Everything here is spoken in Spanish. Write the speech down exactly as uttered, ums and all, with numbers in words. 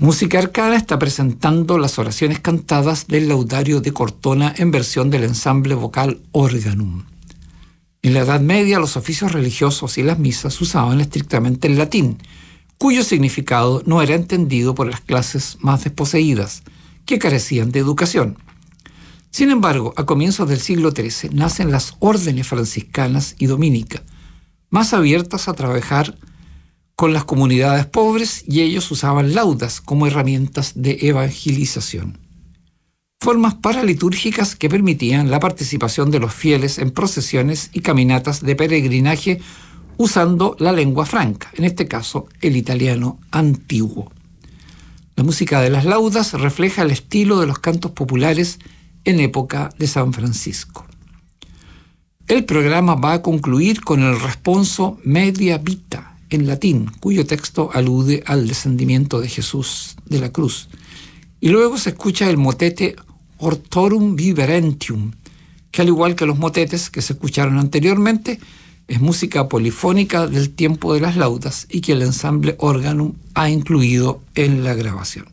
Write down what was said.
Música Arcana está presentando las oraciones cantadas del Laudario de Cortona en versión del ensamble vocal Organum. En la Edad Media, los oficios religiosos y las misas se usaban estrictamente el latín, cuyo significado no era entendido por las clases más desposeídas, que carecían de educación. Sin embargo, a comienzos del siglo trece nacen las órdenes franciscanas y dominica, más abiertas a trabajar con las comunidades pobres, y ellos usaban laudas como herramientas de evangelización. Formas paralitúrgicas que permitían la participación de los fieles en procesiones y caminatas de peregrinaje usando la lengua franca, en este caso el italiano antiguo. La música de las laudas refleja el estilo de los cantos populares en época de San Francisco. El programa va a concluir con el responso Media Vita, en latín, cuyo texto alude al descendimiento de Jesús de la cruz. Y luego se escucha el motete Hortorum Viverentium, que al igual que los motetes que se escucharon anteriormente, es música polifónica del tiempo de las laudas y que el ensamble Organum ha incluido en la grabación.